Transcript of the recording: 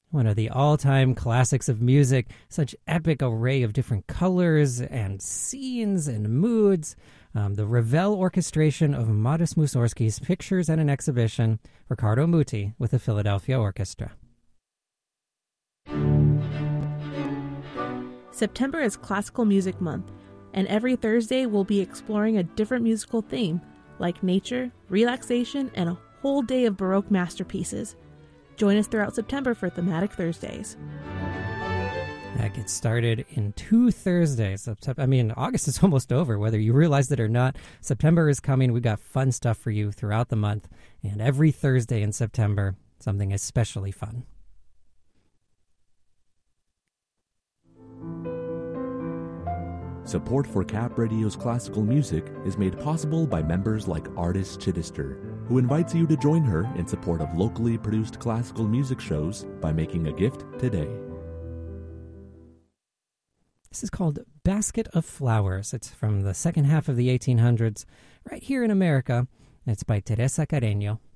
One of the all-time classics of music, such epic array of different colors and scenes and moods. The Ravel orchestration of Modest Mussorgsky's Pictures and an Exhibition, Riccardo Muti with the Philadelphia Orchestra. September is Classical Music Month, and every Thursday we'll be exploring a different musical theme, like nature, relaxation, and a whole day of Baroque masterpieces. Join us throughout September for Thematic Thursdays. That gets started in 2 Thursdays. August is almost over, whether you realize it or not. September is coming. We've got fun stuff for you throughout the month. And every Thursday in September, something especially fun. Support for Cap Radio's classical music is made possible by members like Artis Chittister, who invites you to join her in support of locally produced classical music shows by making a gift today. This is called Basket of Flowers. It's from the second half of the 1800s, right here in America. It's by Teresa Carreño.